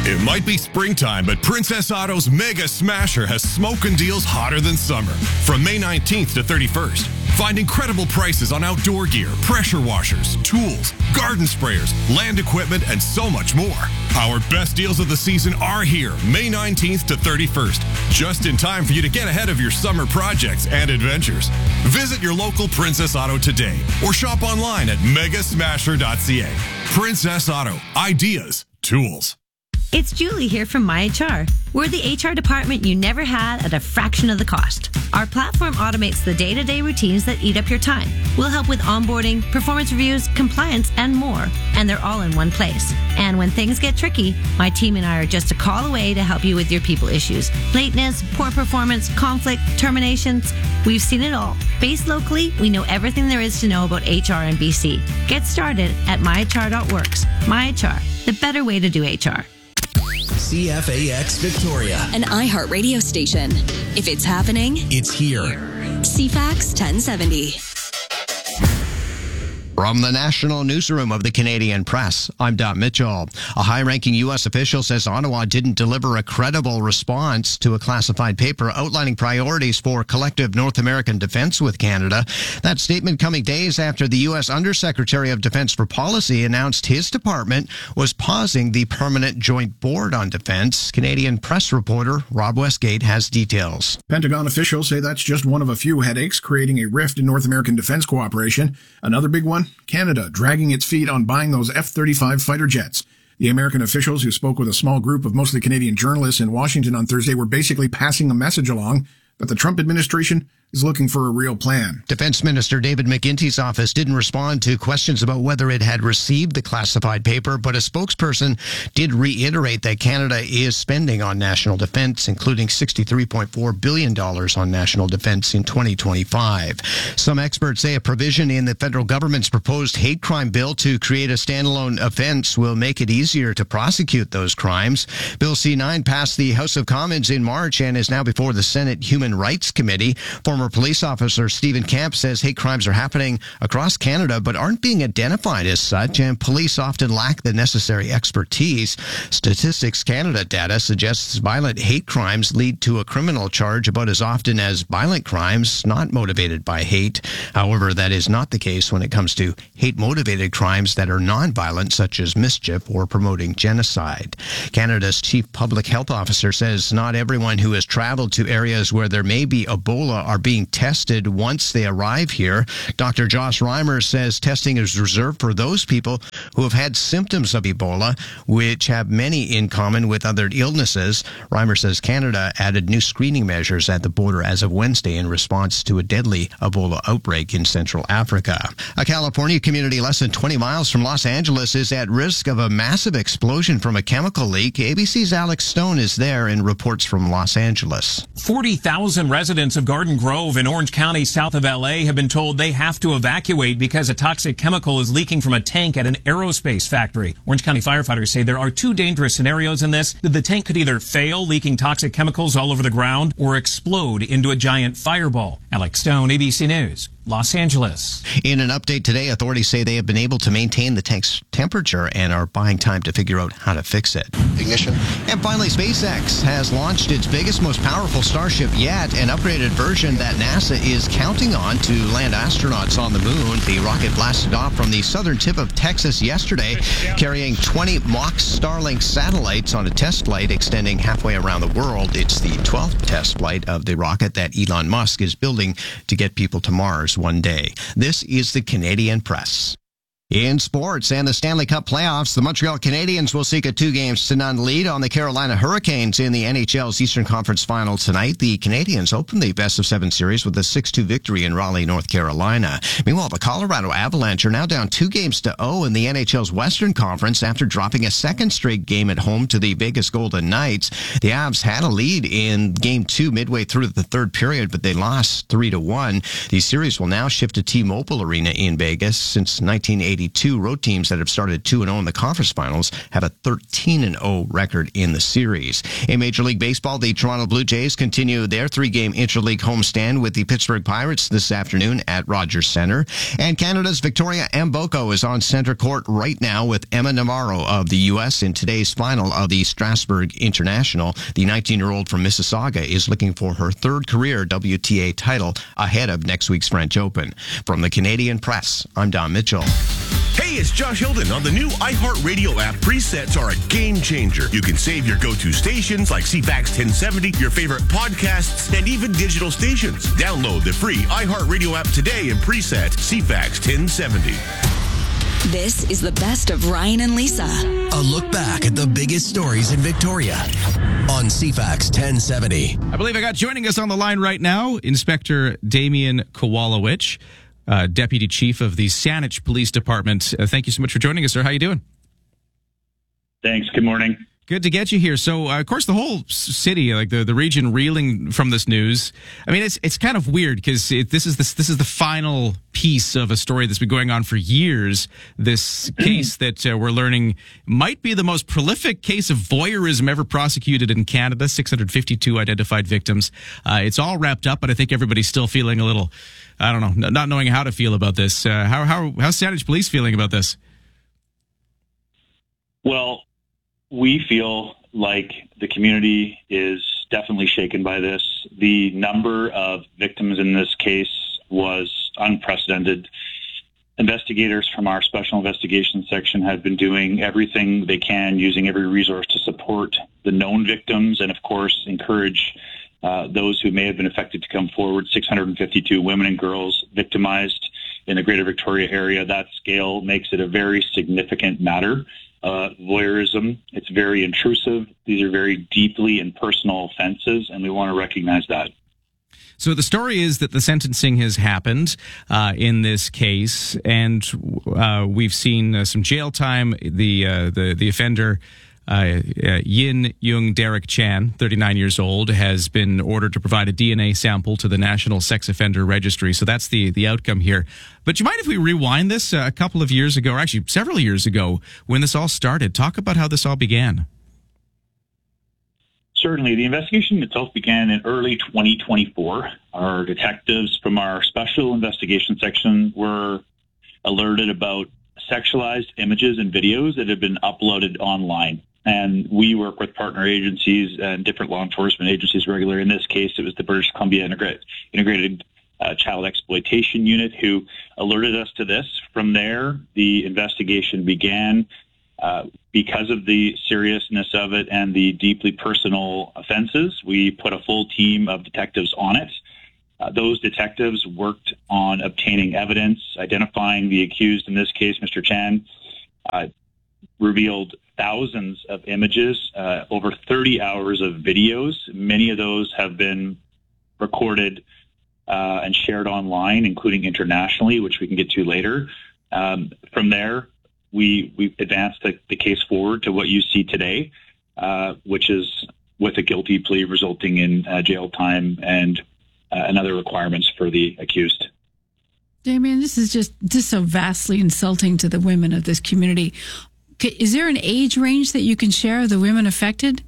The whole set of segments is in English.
It might be springtime, but Princess Auto's Mega Smasher has smoking deals hotter than summer. From May 19th to 31st, find incredible prices on outdoor gear, pressure washers, tools, garden sprayers, land equipment, and so much more. Our best deals of the season are here, May 19th to 31st, just in time for you to get ahead of your summer projects and adventures. Visit your local Princess Auto today or shop online at megasmasher.ca. Princess Auto. Ideas. Tools. It's Julie here from MyHR. We're the HR department you never had at a fraction of the cost. Our platform automates the day-to-day routines that eat up your time. We'll help with onboarding, performance reviews, compliance, and more. And they're all in one place. And when things get tricky, my team and I are just a call away to help you with your people issues. Lateness, poor performance, conflict, terminations. We've seen it all. Based locally, we know everything there is to know about HR in BC. Get started at myhr.works. MyHR, the better way to do HR. CFAX Victoria, an iHeart radio station. If it's happening, it's here. CFAX 1070. From the National Newsroom of the Canadian Press, I'm Dot Mitchell. A high-ranking U.S. official says Ottawa didn't deliver a credible response to a classified paper outlining priorities for collective North American defense with Canada. That statement coming days after the U.S. Undersecretary of Defense for Policy announced his department was pausing the Permanent Joint Board on Defense. Canadian Press reporter Rob Westgate has details. Pentagon officials say that's just one of a few headaches creating a rift in North American defense cooperation. Another big one, Canada dragging its feet on buying those F-35 fighter jets. The American officials who spoke with a small group of mostly Canadian journalists in Washington on Thursday were basically passing a message along that the Trump administration is looking for a real plan. Defense Minister David McGuinty's office didn't respond to questions about whether it had received the classified paper, but a spokesperson did reiterate that Canada is spending on national defense, including $63.4 billion on national defense in 2025. Some experts say a provision in the federal government's proposed hate crime bill to create a standalone offense will make it easier to prosecute those crimes. Bill C-9 passed the House of Commons in March and is now before the Senate Human Rights Committee. Former police officer Stephen Camp says hate crimes are happening across Canada but aren't being identified as such, and police often lack the necessary expertise. Statistics Canada data suggests violent hate crimes lead to a criminal charge about as often as violent crimes not motivated by hate. However, that is not the case when it comes to hate-motivated crimes that are non-violent, such as mischief or promoting genocide. Canada's chief public health officer says not everyone who has traveled to areas where there may be Ebola are being tested once they arrive here. Dr. Josh Reimer says testing is reserved for those people who have had symptoms of Ebola, which have many in common with other illnesses. Reimer says Canada added new screening measures at the border as of Wednesday in response to a deadly Ebola outbreak in Central Africa. A California community less than 20 miles from Los Angeles is at risk of a massive explosion from a chemical leak. ABC's Alex Stone is there and reports from Los Angeles. 40,000 residents of Garden Grove in Orange County, south of LA, have been told they have to evacuate because a toxic chemical is leaking from a tank at an aerospace factory. Orange County firefighters say there are two dangerous scenarios in this. The tank could either fail, leaking toxic chemicals all over the ground, or explode into a giant fireball. Alex Stone, ABC News, Los Angeles. In an update today, authorities say they have been able to maintain the tank's temperature and are buying time to figure out how to fix it. Ignition. And finally, SpaceX has launched its biggest, most powerful Starship yet, an upgraded version that NASA is counting on to land astronauts on the moon. The rocket blasted off from the southern tip of Texas yesterday, carrying 20 mock Starlink satellites on a test flight extending halfway around the world. It's the 12th test flight of the rocket that Elon Musk is building to get people to Mars one day. This is the Canadian Press. In sports and the Stanley Cup playoffs, the Montreal Canadiens will seek a 2-0 lead on the Carolina Hurricanes in the NHL's Eastern Conference Final tonight. The Canadiens opened the best-of-7 series with a 6-2 victory in Raleigh, North Carolina. Meanwhile, the Colorado Avalanche are now down 2-0 in the NHL's Western Conference after dropping a second straight game at home to the Vegas Golden Knights. The Avs had a lead in Game 2 midway through the third period, but they lost 3-1. The series will now shift to T-Mobile Arena in Vegas. Since 1980, 1982. Road teams that have started 2-0 in the conference finals have a 13-0 record in the series. In Major League Baseball, the Toronto Blue Jays continue their 3-game interleague homestand with the Pittsburgh Pirates this afternoon at Rogers Centre. And Canada's Victoria Mboko is on center court right now with Emma Navarro of the U.S. in today's final of the Strasbourg International. The 19-year-old from Mississauga is looking for her third career WTA title ahead of next week's French Open. From the Canadian Press, I'm Don Mitchell. Hey, it's Josh Hilden. On the new iHeartRadio app, presets are a game changer. You can save your go-to stations like CFAX 1070, your favorite podcasts, and even digital stations. Download the free iHeartRadio app today and preset CFAX 1070. This is the best of Ryan and Lisa. A look back at the biggest stories in Victoria on CFAX 1070. I believe I got joining us on the line right now, Inspector Damian Kowalowicz, Deputy Chief of the Saanich Police Department. Thank you so much for joining us, sir. How you doing? Thanks. Good morning. Good to get you here. So, of course, the whole city, like the region, reeling from this news. I mean, it's kind of weird because this is the final piece of a story that's been going on for years. This case that we're learning might be the most prolific case of voyeurism ever prosecuted in Canada. 652 identified victims. It's all wrapped up, but I think everybody's still feeling a little, I don't know, not knowing how to feel about this. How's Saanich Police feeling about this? Well, we feel like the community is definitely shaken by this. The number of victims in this case was unprecedented. Investigators from our Special Investigations Section have been doing everything they can, using every resource to support the known victims and, of course, encourage those who may have been affected to come forward. 652 women and girls victimized in the Greater Victoria area. That scale makes it a very significant matter. Voyeurism, it's very intrusive. These are very deeply and personal offenses, and we want to recognize that. So the story is that the sentencing has happened in this case, and we've seen some jail time. The offender, Yin Young Derek Chan, 39 years old, has been ordered to provide a DNA sample to the National Sex Offender Registry. So that's the outcome here. But do you mind if we rewind this a couple of years ago, or actually several years ago, when this all started? Talk about how this all began. Certainly. The investigation itself began in early 2024. Our detectives from our Special Investigation Section were alerted about sexualized images and videos that had been uploaded online. And we work with partner agencies and different law enforcement agencies regularly. In this case, it was the British Columbia Integrated Child Exploitation Unit who alerted us to this. From there, the investigation began. Because of the seriousness of it and the deeply personal offenses, we put a full team of detectives on it. Those detectives worked on obtaining evidence, identifying the accused, in this case, Mr. Chan, revealed thousands of images, over 30 hours of videos. Many of those have been recorded and shared online, including internationally, which we can get to later. From there, we advanced the case forward to what you see today, which is with a guilty plea resulting in jail time and other requirements for the accused. Damian, this is just so vastly insulting to the women of this community. Is there an age range that you can share of the women affected?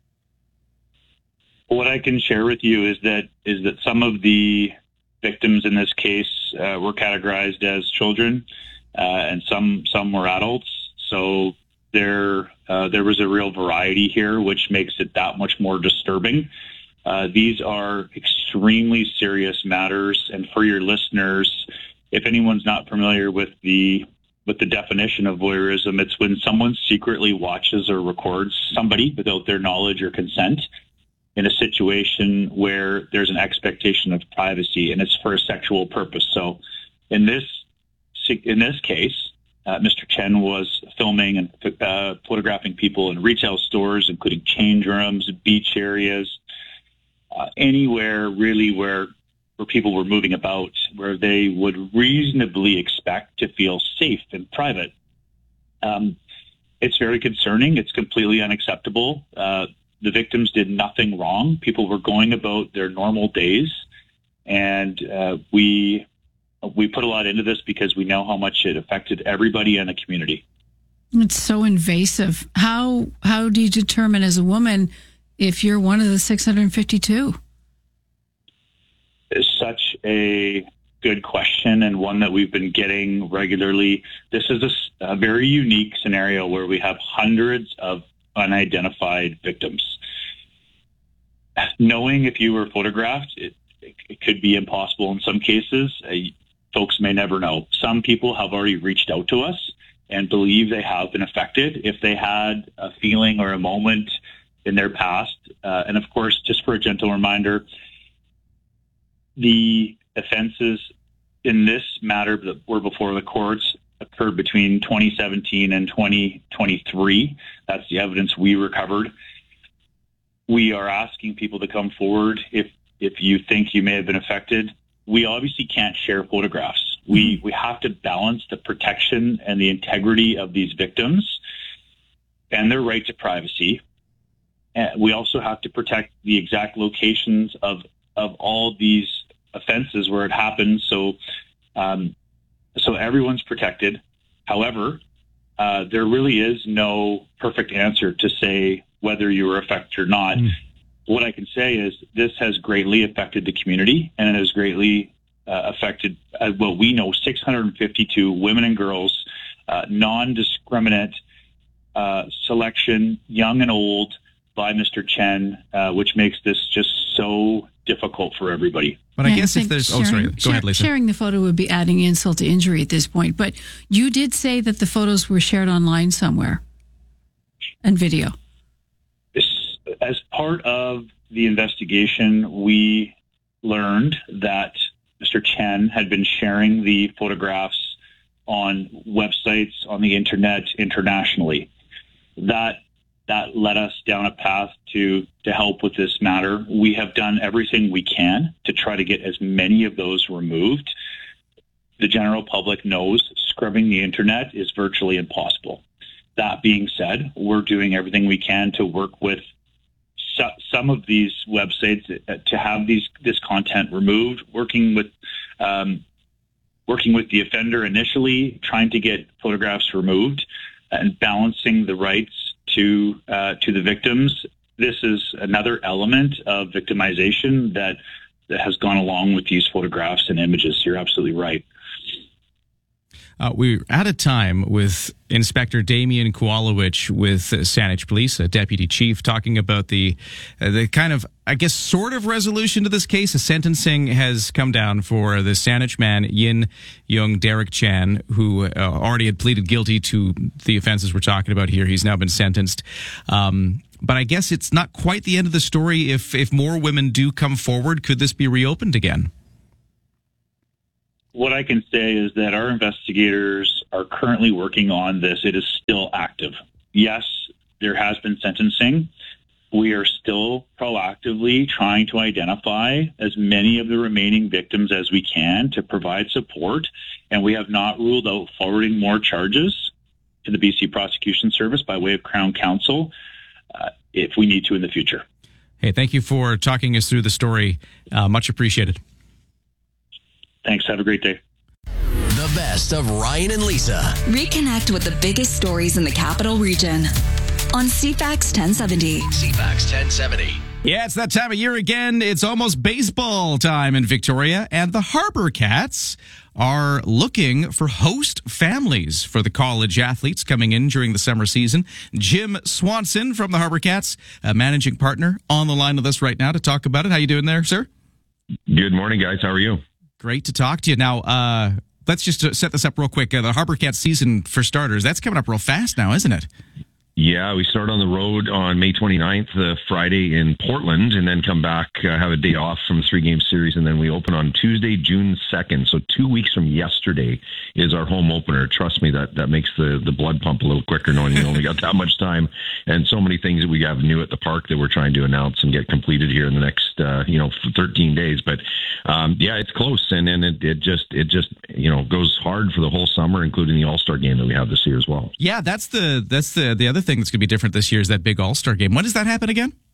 What I can share with you is that some of the victims in this case were categorized as children, and some were adults. So there was a real variety here, which makes it that much more disturbing. These are extremely serious matters, and for your listeners, if anyone's not familiar with the definition of voyeurism, it's when someone secretly watches or records somebody without their knowledge or consent in a situation where there's an expectation of privacy, and it's for a sexual purpose. So in this case, Mr. Chen was filming and photographing people in retail stores, including change rooms, beach areas, anywhere really where people were moving about, where they would reasonably expect to feel safe and private. It's very concerning. It's completely unacceptable. The victims did nothing wrong. People were going about their normal days, and we we put a lot into this because we know how much it affected everybody in the community. It's so invasive. How do you determine as a woman if you're one of the 652? It's such a good question, and one that we've been getting regularly. This is a very unique scenario where we have hundreds of unidentified victims. Knowing if you were photographed, it could be impossible in some cases. Folks may never know. Some people have already reached out to us and believe they have been affected if they had a feeling or a moment in their past. And of course, just for a gentle reminder, the offenses in this matter that were before the courts occurred between 2017 and 2023. That's the evidence we recovered. We are asking people to come forward if you think you may have been affected. We obviously can't share photographs. We have to balance the protection and the integrity of these victims and their right to privacy. And we also have to protect the exact locations of all these offenses where it happens. So everyone's protected. However, there really is no perfect answer to say whether you were affected or not. What I can say is this has greatly affected the community, and it has greatly affected what we know 652 women and girls, non-discriminate selection, young and old, by Mr. Chen, which makes this just so difficult for everybody. But I guess if there's... Go ahead, Lisa. Sharing the photo would be adding insult to injury at this point. But you did say that the photos were shared online somewhere and video. As part of the investigation, we learned that Mr. Chen had been sharing the photographs on websites on the internet internationally. That led us down a path to help with this matter. We have done everything we can to try to get as many of those removed. The general public knows scrubbing the internet is virtually impossible. That being said, we're doing everything we can to work with some of these websites to have this content removed, working with the offender initially, trying to get photographs removed, and balancing the rights to the victims. This is another element of victimization that has gone along with these photographs and images. You're absolutely right. We're at a time with Inspector Damian Kowalowicz with Saanich Police, a deputy chief, talking about the kind of, I guess, sort of resolution to this case. A sentencing has come down for the Saanich man, Yin Young Derek Chan, who already had pleaded guilty to the offenses we're talking about here. He's now been sentenced. But I guess it's not quite the end of the story. If more women do come forward, could this be reopened again? What I can say is that our investigators are currently working on this. It is still active. Yes, there has been sentencing. We are still proactively trying to identify as many of the remaining victims as we can to provide support, and we have not ruled out forwarding more charges to the BC Prosecution Service by way of Crown Counsel if we need to in the future. Hey, thank you for talking us through the story. Much appreciated. Thanks. Have a great day. The best of Ryan and Lisa. Reconnect with the biggest stories in the capital region on CFAX 1070. CFAX 1070. Yeah, it's that time of year again. It's almost baseball time in Victoria, and the Harbour Cats are looking for host families for the college athletes coming in during the summer season. Jim Swanson from the Harbour Cats, a managing partner, on the line with us right now to talk about it. How you doing there, sir? Good morning, guys. How are you? Great to talk to you. Now, let's just set this up real quick. The Harbour Cats season, for starters, that's coming up real fast now, isn't it? Yeah, we start on the road on May 29th, Friday in Portland, and then come back, have a day off from the 3-game series, and then we open on Tuesday, June 2nd. So 2 weeks from yesterday is our home opener. Trust me, that makes the blood pump a little quicker knowing you only got that much time, and so many things that we have new at the park that we're trying to announce and get completed here in the next 13 days. But yeah, it's close, and then it just goes hard for the whole summer, including the All-Star game that we have this year as well. Yeah, that's the other thing that's going to be different this year is that big All-Star game. When does that happen again?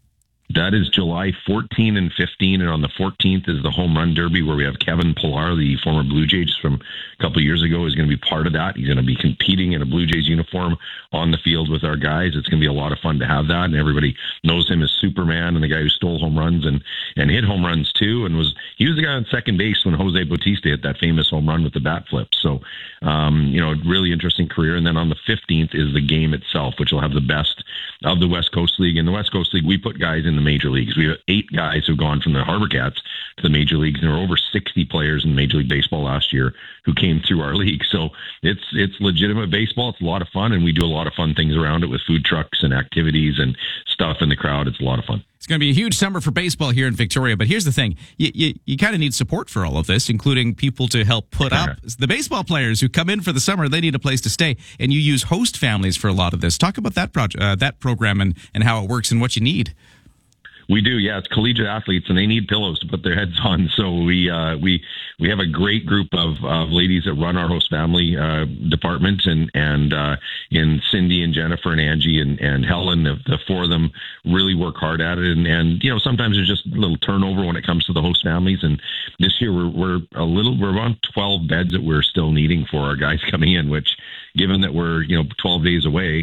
That is July 14 and 15, and on the 14th is the Home Run Derby, where we have Kevin Pillar, the former Blue Jays from a couple of years ago, is going to be part of that. He's going to be competing in a Blue Jays uniform on the field with our guys. It's going to be a lot of fun to have that, and everybody knows him as Superman and the guy who stole home runs and hit home runs too, and he was the guy on second base when Jose Bautista hit that famous home run with the bat flip. So, really interesting career. And then on the 15th is the game itself, which will have the best of the West Coast League. In the West Coast League, we put guys in the major leagues. We have 8 guys who've gone from the Harbor Cats to the major leagues. And there were over 60 players in Major League Baseball last year who came through our league. So it's legitimate baseball. It's a lot of fun, and we do a lot of fun things around it with food trucks and activities and stuff in the crowd. It's a lot of fun. It's going to be a huge summer for baseball here in Victoria, but here's the thing. You kind of need support for all of this, including people to help put up. The baseball players who come in for the summer, they need a place to stay, and you use host families for a lot of this. Talk about that that program and how it works and what you need. We do, yeah. It's collegiate athletes, and they need pillows to put their heads on. So we have a great group of ladies that run our host family department, and in Cindy and Jennifer and Angie and Helen, the 4 of them really work hard at it. And sometimes there's just a little turnover when it comes to the host families. And this year we're around 12 beds that we're still needing for our guys coming in, which, given that we're 12 days away,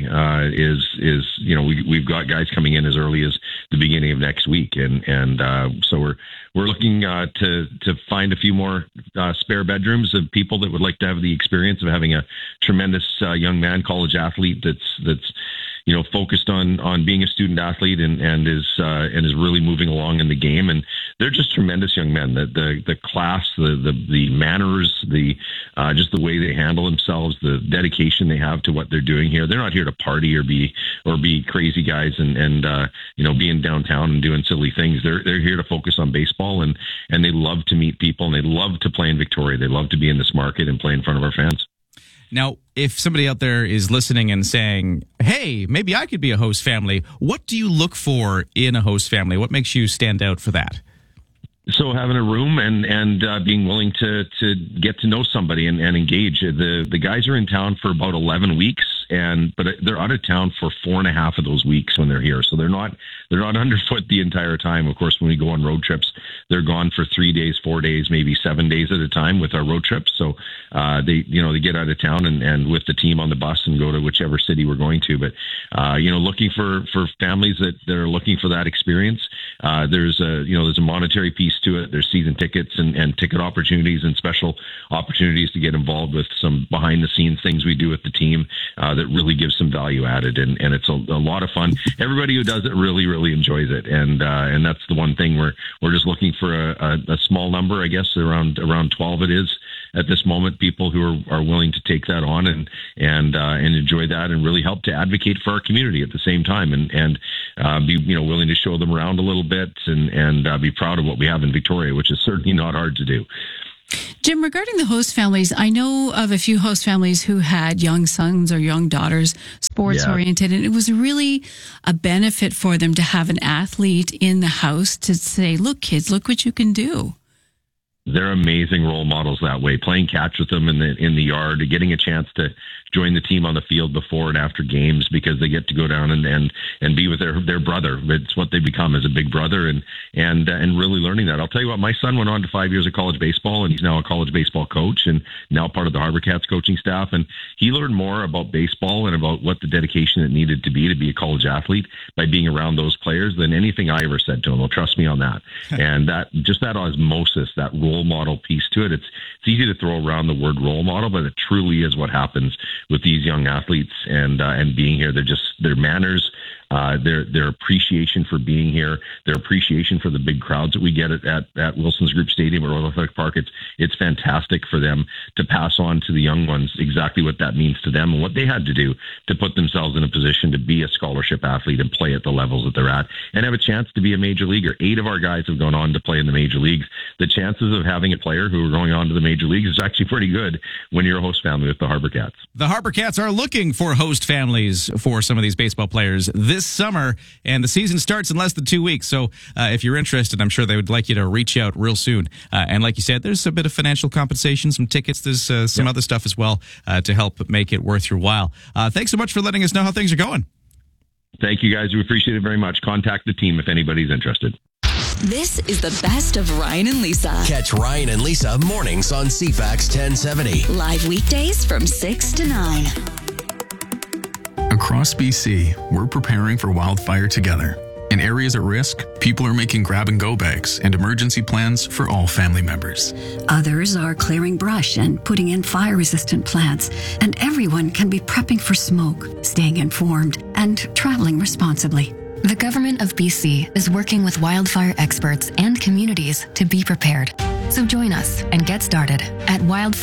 we've got guys coming in as early as the beginning of next week, and so we're looking to find a few more spare bedrooms of people that would like to have the experience of having a tremendous young man, college athlete that's focused on being a student athlete and is really moving along in the game. And they're just tremendous young men. The class, the manners, just the way they handle themselves, the dedication they have to what they're doing here. They're not here to party or be crazy guys and being downtown and doing silly things. They're here to focus on baseball, and they love to meet people, and they love to play in Victoria. They love to be in this market and play in front of our fans. Now, if somebody out there is listening and saying, hey, maybe I could be a host family, what do you look for in a host family? What makes you stand out for that? So having a room and being willing to get to know somebody and engage. The guys are in town for about 11 weeks, but they're out of town for 4.5 of those weeks when they're here. So they're not underfoot the entire time. Of course, when we go on road trips, they're gone for 3 days, 4 days, maybe 7 days at a time with our road trips. So they get out of town and with the team on the bus and go to whichever city we're going to. But looking for families that are looking for that experience. There's a monetary piece to it. There's season tickets and ticket opportunities and special opportunities to get involved with some behind the scenes things we do with the team that really gives some value added, and it's a lot of fun. Everybody who does it really enjoys it, and that's the one thing we're just looking for a small number, I guess around 12 it is at this moment, people who are willing to take that on and enjoy that and really help to advocate for our community at the same time and be willing to show them around a little bit and be proud of what we have in Victoria, which is certainly not hard to do. Jim, regarding the host families, I know of a few host families who had young sons or young daughters, sports oriented, and it was really a benefit for them to have an athlete in the house to say, look, kids, look what you can do. They're amazing role models that way, playing catch with them in the yard, getting a chance to join the team on the field before and after games because they get to go down and be with their brother. It's what they become as a big brother and really learning that. I'll tell you what, my son went on to 5 years of college baseball, and he's now a college baseball coach and now part of the Harbor Cats coaching staff. And he learned more about baseball and about what the dedication it needed to be a college athlete by being around those players than anything I ever said to him. Well, trust me on that. And that osmosis, that role model piece to it. It's easy to throw around the word role model, but it truly is what happens with these young athletes and being here. Their manners, their appreciation for being here, their appreciation for the big crowds that we get at Wilson's Group Stadium or Royal Athletic Park. It's fantastic for them to pass on to the young ones exactly what that means to them and what they had to do to put themselves in a position to be a scholarship athlete and play at the levels that they're at and have a chance to be a major leaguer. 8 of our guys have gone on to play in the major leagues. The chances of having a player who are going on to the major leagues is actually pretty good when you're a host family with the Harbor Cats. The Harbor Cats are looking for host families for some of these baseball players this summer, and the season starts in less than 2 weeks. So if you're interested, I'm sure they would like you to reach out real soon. And like you said, there's a bit of financial compensation, some tickets, there's some other stuff as well to help make it worth your while. Thanks so much for letting us know how things are going. Thank you, guys. We appreciate it very much. Contact the team if anybody's interested. This is the best of Ryan and Lisa. Catch Ryan and Lisa mornings on CFAX 1070. Live weekdays from 6 to 9. Across BC, we're preparing for wildfire together. In areas at risk, people are making grab-and-go bags and emergency plans for all family members. Others are clearing brush and putting in fire-resistant plants. And everyone can be prepping for smoke, staying informed, and traveling responsibly. The Government of BC is working with wildfire experts and communities to be prepared. So join us and get started at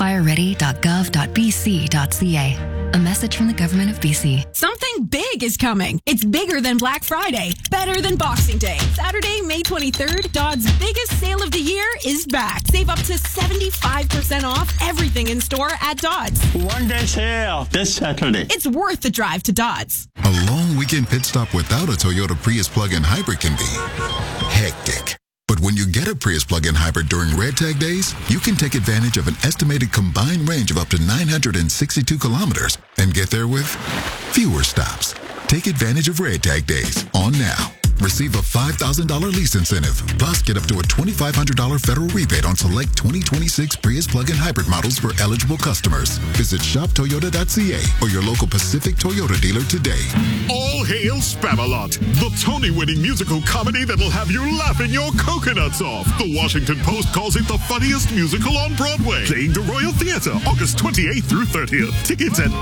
wildfireready.gov.bc.ca. A message from the Government of BC. Something big is coming. It's bigger than Black Friday, better than Boxing Day. Saturday, May 23rd, Dodd's biggest sale of the year is back. Save up to 75% off everything in store at Dodd's. One-day sale this Saturday. It's worth the drive to Dodd's. A long weekend pit stop without a Toyota Prius plug-in hybrid can be hectic. But when you get a Prius plug-in hybrid during Red Tag days, you can take advantage of an estimated combined range of up to 962 kilometers and get there with fewer stops. Take advantage of Red Tag days on now. Receive a $5,000 lease incentive, plus get up to a $2,500 federal rebate on select 2026 Prius plug-in hybrid models for eligible customers. Visit shoptoyota.ca or your local Pacific Toyota dealer today. All hail Spamalot, the Tony-winning musical comedy that'll have you laughing your coconuts off. The Washington Post calls it the funniest musical on Broadway. Playing the Royal Theatre, August 28th through 30th. Tickets at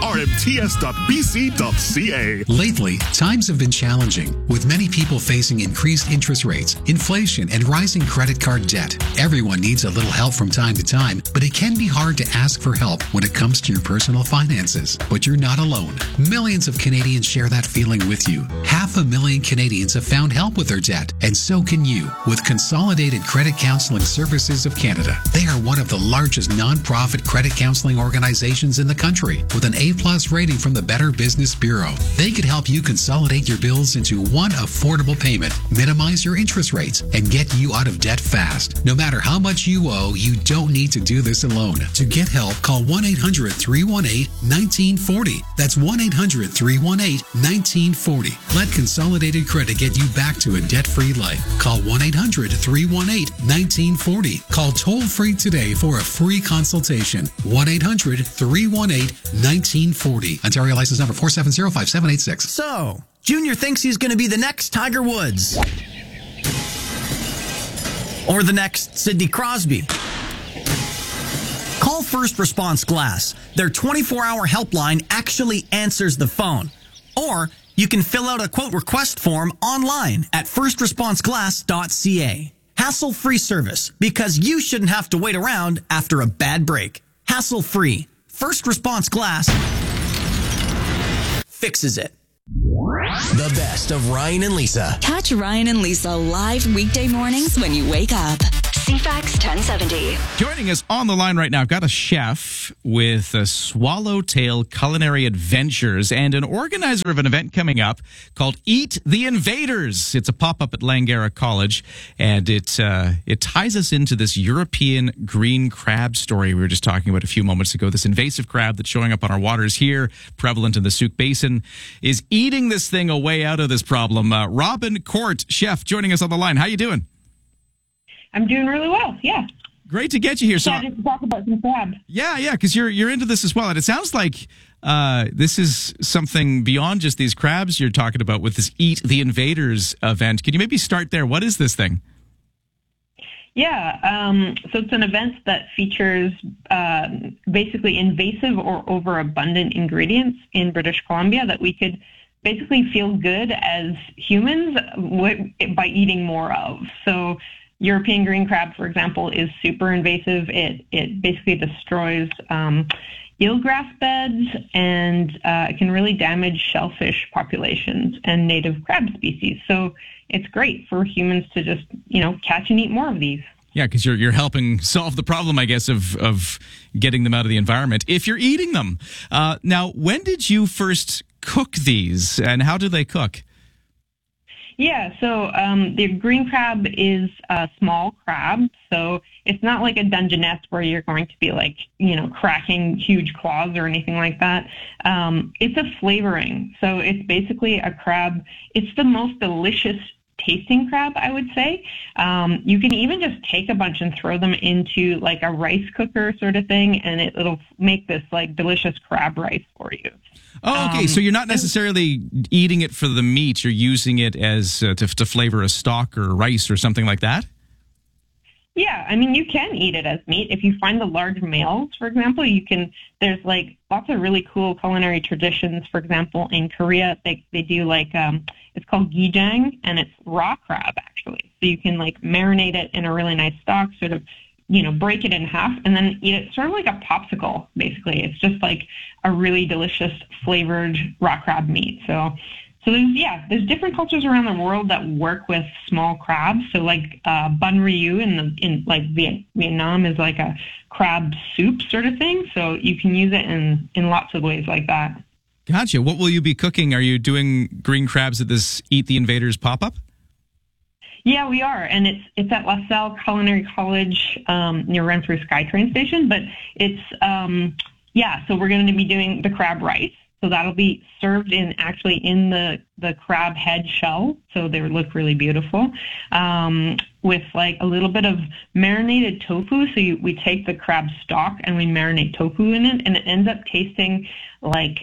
rmts.bc.ca. Lately, times have been challenging, with many people facing increased interest rates, inflation, and rising credit card debt. Everyone needs a little help from time to time, but it can be hard to ask for help when it comes to your personal finances. But you're not alone. Millions of Canadians share that feeling with you. 500,000 Canadians have found help with their debt, and so can you with Consolidated Credit Counseling Services of Canada. They are one of the largest nonprofit credit counseling organizations in the country, with an A+ rating from the Better Business Bureau. They could help you consolidate your bills into one affordable payment, minimize your interest rates, and get you out of debt fast. No matter how much you owe, you don't need to do this alone. To get help, call 1-800-318-1940. That's 1-800-318-1940. Let Consolidated Credit get you back to a debt-free life. Call 1-800-318-1940. Call toll-free today for a free consultation. 1-800-318-1940. Ontario license number 4705786. So, Junior thinks he's going to be the next Tiger Woods. Or the next Sidney Crosby. Call First Response Glass. Their 24-hour helpline actually answers the phone. Or you can fill out a quote request form online at firstresponseglass.ca. Hassle-free service, because you shouldn't have to wait around after a bad break. Hassle-free. First Response Glass fixes it. The best of Ryan and Lisa. Catch Ryan and Lisa live weekday mornings when you wake up. CFAX 1070. Joining us on the line right now, I've got a chef with Swallowtail Culinary Adventures and an organizer of an event coming up called Eat the Invaders. It's a pop-up at Langara College, and it ties us into this European green crab story we were just talking about a few moments ago. This invasive crab that's showing up on our waters here, prevalent in the Sauk Basin, is eating this thing a way out of this problem. Robin Court, chef, joining us on the line. How you doing? I'm doing really well, yeah. Great to get you here. Yeah, just to talk about some crab. Yeah, because you're into this as well. And it sounds like this is something beyond just these crabs you're talking about with this Eat the Invaders event. Can you maybe start there? What is this thing? Yeah, so it's an event that features basically invasive or overabundant ingredients in British Columbia that we could basically feel good as humans by eating more of. So European green crab, for example, is super invasive. It basically destroys eelgrass beds, and it can really damage shellfish populations and native crab species. So it's great for humans to just, catch and eat more of these. Yeah, because you're helping solve the problem, I guess, of getting them out of the environment if you're eating them. Now, when did you first cook these, and how do they cook? Yeah, so the green crab is a small crab, so it's not like a Dungeness where you're going to be like, cracking huge claws or anything like that. It's a flavoring, so it's basically a crab. It's the most delicious tasting crab, I would say. You can even just take a bunch and throw them into like a rice cooker sort of thing, and it'll make this like delicious crab rice for you. Oh, okay. So you're not necessarily eating it for the meat. You're using it as to flavor a stock or rice or something like that? Yeah, I mean, you can eat it as meat. If you find the large males, for example, there's like lots of really cool culinary traditions. For example, in Korea, they do like, it's called gijang, and it's raw crab, actually. So you can like marinate it in a really nice stock, sort of, break it in half and then eat it sort of like a popsicle, basically. It's just like a really delicious flavored raw crab meat. So there's different cultures around the world that work with small crabs. So like bun ryu in Vietnam is like a crab soup sort of thing. So you can use it in lots of ways like that. Gotcha. What will you be cooking? Are you doing green crabs at this Eat the Invaders pop-up? Yeah, we are, and it's at La Salle Culinary College near Renfrew SkyTrain station. But it's so we're going to be doing the crab rice. So that'll be served in the crab head shell, so they look really beautiful, with like a little bit of marinated tofu. So we take the crab stock and we marinate tofu in it, and it ends up tasting like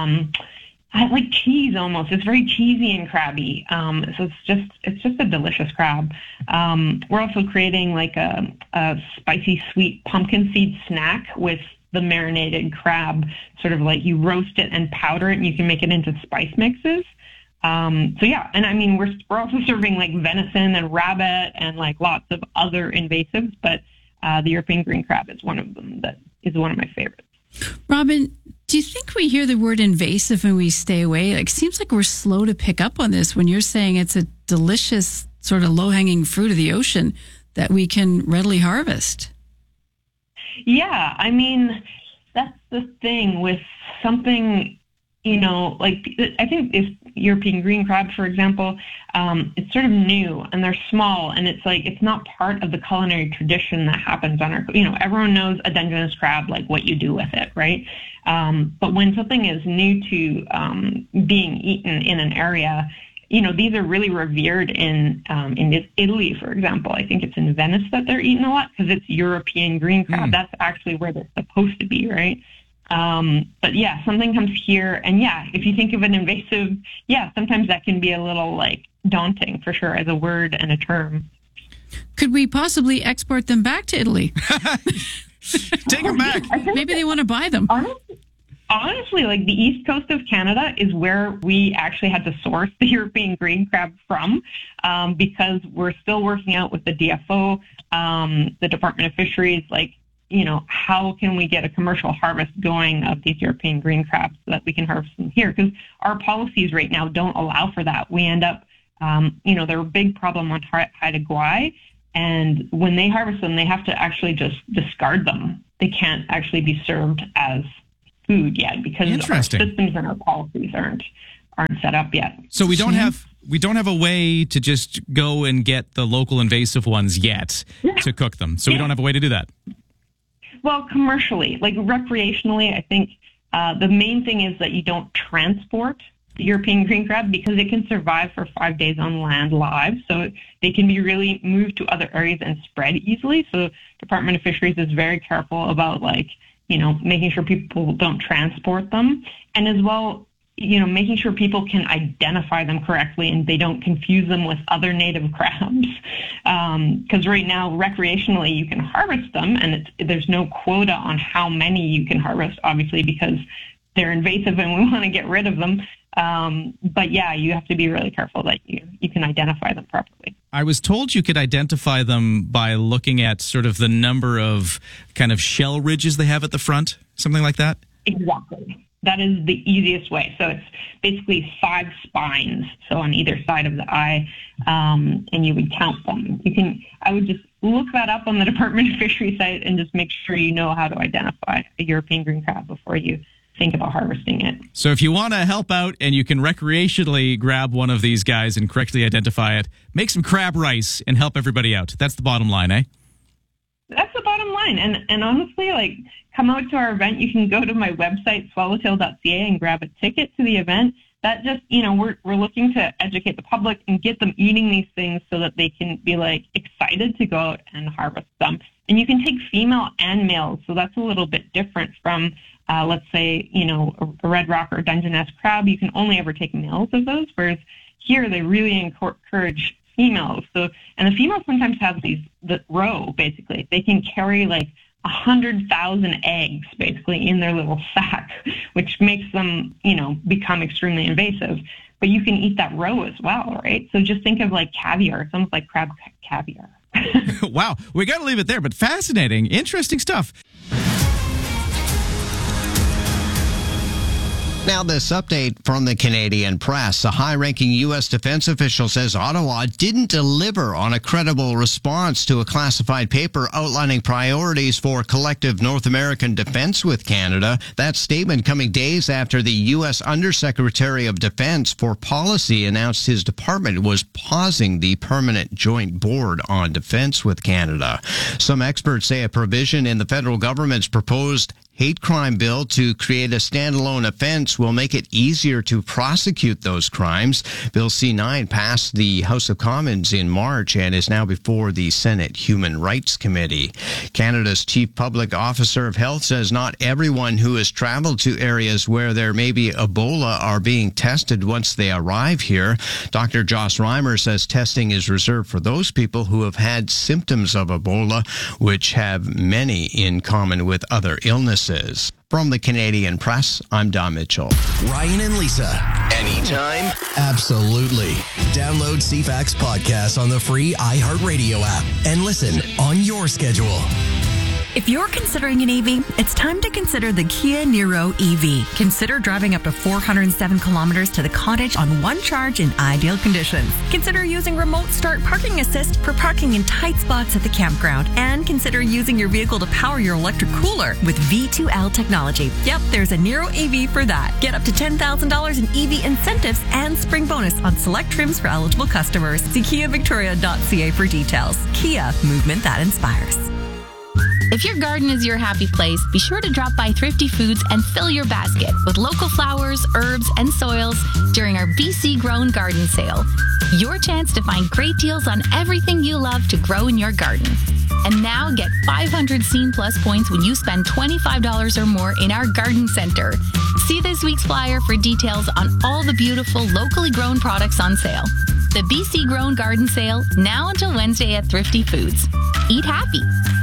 cheese almost. It's very cheesy and crabby. So it's just a delicious crab. We're also creating like a spicy sweet pumpkin seed snack with the marinated crab, sort of like you roast it and powder it, and you can make it into spice mixes. And I mean, we're also serving like venison and rabbit and like lots of other invasives, but the European green crab is one of them that is one of my favorites. Robin, do you think we hear the word invasive and we stay away? Like, seems like we're slow to pick up on this when you're saying it's a delicious sort of low-hanging fruit of the ocean that we can readily harvest. Yeah, I mean, that's the thing with something, like I think if European green crab, for example, it's sort of new and they're small, and it's like it's not part of the culinary tradition that happens on our, everyone knows a Dungeness crab, like what you do with it, right? But when something is new to being eaten in an area, these are really revered in Italy, for example. I think it's in Venice that they're eaten a lot because it's European green crab. That's actually where they're supposed to be, right? But yeah, something comes here, and yeah, if you think of an invasive, yeah, sometimes that can be a little like daunting for sure as a word and a term. Could we possibly export them back to Italy? Take them back. Maybe they want to buy them. Honestly, like the east coast of Canada is where we actually had to source the European green crab from, because we're still working out with the DFO, the Department of Fisheries, like, how can we get a commercial harvest going of these European green crabs so that we can harvest them here? Because our policies right now don't allow for that. We end up, they're a big problem on Haida Gwaii, and when they harvest them, they have to actually just discard them. They can't actually be served as food yet because our systems and our policies aren't set up yet. So we don't have a way to just go and get the local invasive ones yet to cook them. So we don't have a way to do that. Well, commercially, like recreationally, I think the main thing is that you don't transport the European green crab because it can survive for 5 days on land live. So they can be really moved to other areas and spread easily. So Department of Fisheries is very careful about making sure people don't transport them, and as well, making sure people can identify them correctly and they don't confuse them with other native crabs. Because right now, recreationally, you can harvest them, and there's no quota on how many you can harvest, obviously, because they're invasive and we want to get rid of them. But yeah, you have to be really careful that you can identify them properly. I was told you could identify them by looking at sort of the number of kind of shell ridges they have at the front, something like that? Exactly. That is the easiest way. So it's basically 5 spines, so on either side of the eye, and you would count them. I would just look that up on the Department of Fisheries site and just make sure you know how to identify a European green crab before you think about harvesting it. So if you want to help out and you can recreationally grab one of these guys and correctly identify it, make some crab rice and help everybody out. That's the bottom line, eh? That's the bottom line. And honestly, like, come out to our event. You can go to my website, swallowtail.ca, and grab a ticket to the event. That just, we're looking to educate the public and get them eating these things so that they can be, like, excited to go out and harvest them. And you can take female and males, so that's a little bit different from, let's say, a red rock or Dungeness crab. You can only ever take males of those, whereas here they really encourage females. So, and the females sometimes have the roe, basically. They can carry, like, 100,000 eggs, basically, in their little sack, which makes them, become extremely invasive. But you can eat that roe as well, right? So just think of, like, caviar. It's almost like crab caviar. Wow. We got to leave it there, but fascinating, interesting stuff. Now, this update from the Canadian press. A high-ranking U.S. defense official says Ottawa didn't deliver on a credible response to a classified paper outlining priorities for collective North American defense with Canada. That statement coming days after the U.S. Undersecretary of Defense for Policy announced his department was pausing the Permanent Joint Board on Defense with Canada. Some experts say a provision in the federal government's proposed hate crime bill to create a standalone offense will make it easier to prosecute those crimes. Bill C-9 passed the House of Commons in March and is now before the Senate Human Rights Committee. Canada's Chief Public Officer of Health says not everyone who has traveled to areas where there may be Ebola are being tested once they arrive here. Dr. Joss Reimer says testing is reserved for those people who have had symptoms of Ebola, which have many in common with other illnesses. From the Canadian press, I'm Don Mitchell. Ryan and Lisa. Anytime? Absolutely. Download CFAX podcast on the free iHeartRadio app and listen on your schedule. If you're considering an EV, it's time to consider the Kia Niro EV. Consider driving up to 407 kilometers to the cottage on one charge in ideal conditions. Consider using remote start parking assist for parking in tight spots at the campground. And consider using your vehicle to power your electric cooler with V2L technology. Yep, there's a Niro EV for that. Get up to $10,000 in EV incentives and spring bonus on select trims for eligible customers. See KiaVictoria.ca for details. Kia, movement that inspires. If your garden is your happy place, be sure to drop by Thrifty Foods and fill your basket with local flowers, herbs, and soils during our BC Grown Garden Sale. Your chance to find great deals on everything you love to grow in your garden. And now get 500 Scene Plus points when you spend $25 or more in our garden center. See this week's flyer for details on all the beautiful locally grown products on sale. The BC Grown Garden Sale, now until Wednesday at Thrifty Foods. Eat happy.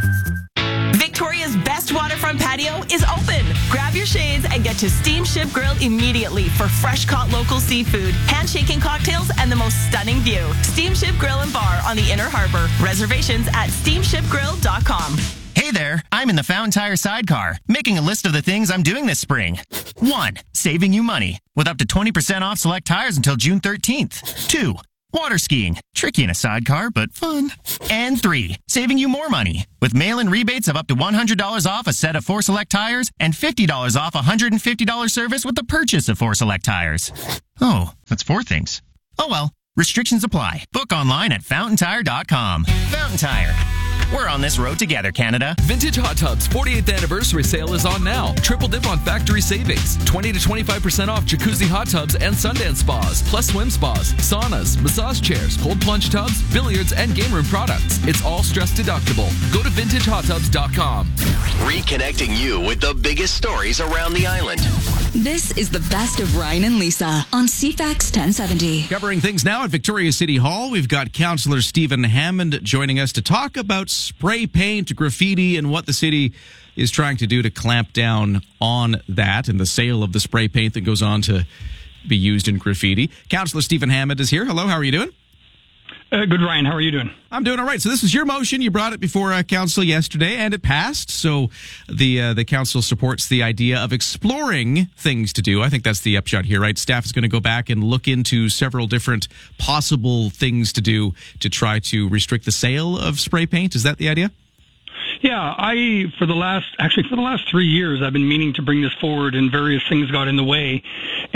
Victoria's best waterfront patio is open. Grab your shades and get to Steamship Grill immediately for fresh caught local seafood, handshaking cocktails, and the most stunning view. Steamship Grill and Bar on the Inner Harbor. Reservations at steamshipgrill.com. Hey there, I'm in the Fountain Tire sidecar, making a list of the things I'm doing this spring. 1. Saving you money, with up to 20% off select tires until June 13th. 2. Water skiing, tricky in a sidecar, but fun. And 3, saving you more money, with mail-in rebates of up to $100 off a set of 4 Select tires and $50 off a $150 service with the purchase of 4 Select tires. Oh, that's 4 things. Oh well, restrictions apply. Book online at fountaintire.com. Fountain Tire. We're on this road together, Canada. Vintage Hot Tubs 48th anniversary sale is on now. Triple dip on factory savings. 20 to 25% off jacuzzi hot tubs and Sundance spas, plus swim spas, saunas, massage chairs, cold plunge tubs, billiards, and game room products. It's all stress deductible. Go to VintageHotTubs.com. Reconnecting you with the biggest stories around the island. This is the best of Ryan and Lisa on CFAX 1070. Covering things now at Victoria City Hall, we've got Councillor Stephen Hammond joining us to talk about spray paint, graffiti, and what the city is trying to do to clamp down on that and the sale of the spray paint that goes on to be used in graffiti. Councillor Stephen Hammond is here. Hello, how are you doing? Good, Ryan. How are you doing? I'm doing all right. So this was your motion. You brought it before council yesterday, and it passed. So the council supports the idea of exploring things to do. I think that's the upshot here, right? Staff is going to go back and look into several different possible things to do to try to restrict the sale of spray paint. Is that the idea? Yeah, for the last 3 years, I've been meaning to bring this forward, and various things got in the way,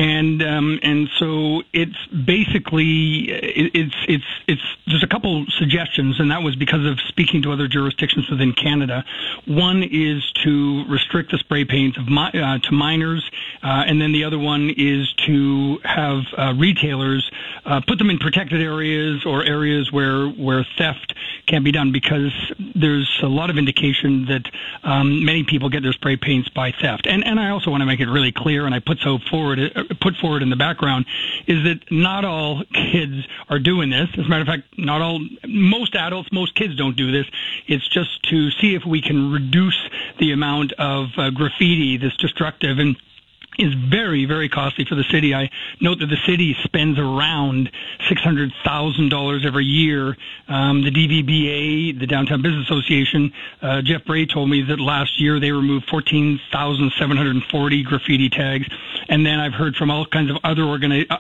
and so it's basically it's there's a couple suggestions, and that was because of speaking to other jurisdictions within Canada. One is to restrict the spray paint to minors, and then the other one is to have retailers put them in protected areas or areas where theft can be done, because there's a lot of indication that many people get their spray paints by theft. And I also want to make it really clear, and I put forward in the background, is that not all kids are doing this. As a matter of fact, most adults, most kids don't do this. It's just to see if we can reduce the amount of graffiti that's destructive and is very, very costly for the city. I note that the city spends around $600,000 every year. The DVBA, the Downtown Business Association, Jeff Bray told me that last year they removed 14,740 graffiti tags. And then I've heard from all kinds of other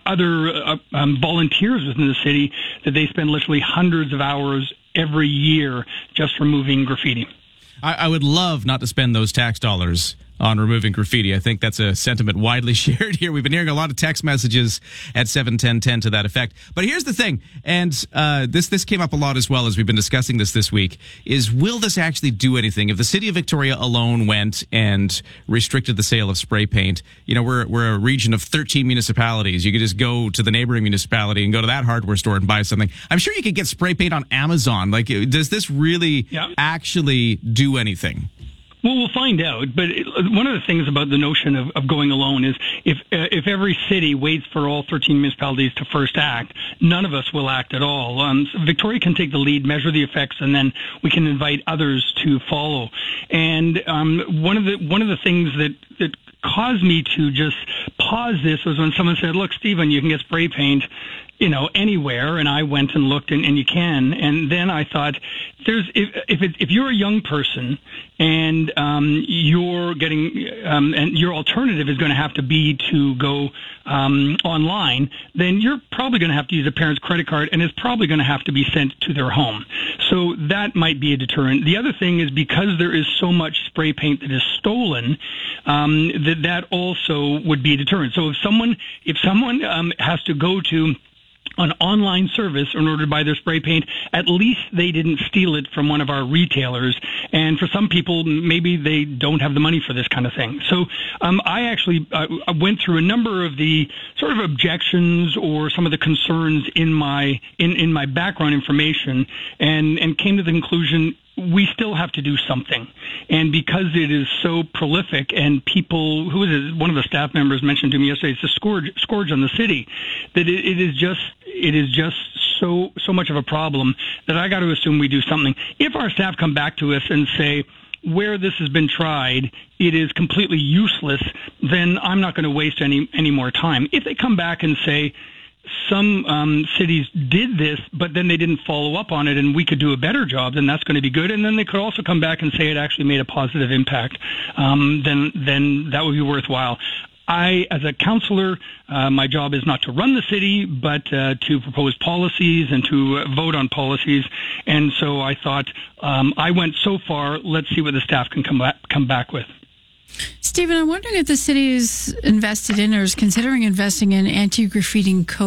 volunteers within the city that they spend literally hundreds of hours every year just removing graffiti. I would love not to spend those tax dollars on removing graffiti. I think that's a sentiment widely shared here. We've been hearing a lot of text messages at 71010 to that effect. But here's the thing, and this came up a lot as well as we've been discussing this week, is will this actually do anything? If the city of Victoria alone went and restricted the sale of spray paint, we're a region of 13 municipalities. You could just go to the neighboring municipality and go to that hardware store and buy something. I'm sure you could get spray paint on Amazon. Like, does this really actually do anything? Well, we'll find out. But one of the things about the notion of going alone is if every city waits for all 13 municipalities to first act, none of us will act at all. So Victoria can take the lead, measure the effects, and then we can invite others to follow. And one of the things that caused me to just pause this was when someone said, "Look, Stephen, you can get spray paint anywhere," and I went and looked, and you can. And then I thought, if you're a young person and you're getting and your alternative is going to have to be to go online, then you're probably going to have to use a parent's credit card, and it's probably going to have to be sent to their home. So that might be a deterrent. The other thing is, because there is so much spray paint that is stolen, that also would be a deterrent. So if someone has to go to an online service in order to buy their spray paint, at least they didn't steal it from one of our retailers. And for some people, maybe they don't have the money for this kind of thing. So I went through a number of the sort of objections or some of the concerns in my background information, and came to the conclusion we still have to do something. And because it is so prolific, and people, one of the staff members mentioned to me yesterday, it's a scourge on the city, that it is just so much of a problem that I got to assume we do something. If our staff come back to us and say, where this has been tried, it is completely useless, then I'm not going to waste any more time. If they come back and say, some cities did this, but then they didn't follow up on it, and we could do a better job, then that's going to be good. And then they could also come back and say it actually made a positive impact. Then that would be worthwhile. As a councillor, my job is not to run the city, but to propose policies and to vote on policies. And so I thought, I went so far, let's see what the staff can come back with. Stephen, I'm wondering if the city is invested in or is considering investing in anti-graffiti code.